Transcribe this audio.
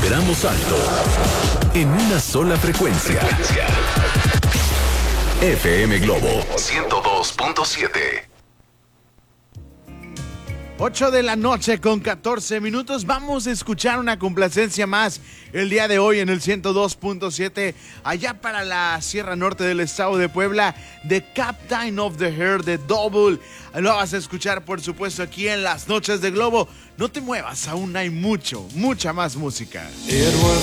Vibramos alto en una sola frecuencia. FM Globo 102.7. 8 de la noche con 14 minutos. Vamos a escuchar una complacencia más el día de hoy en el 102.7, allá para la Sierra Norte del estado de Puebla, The Captain of the Heart de Double. Lo vas a escuchar, por supuesto, aquí en las noches de Globo. No te muevas, aún hay mucha más música. It was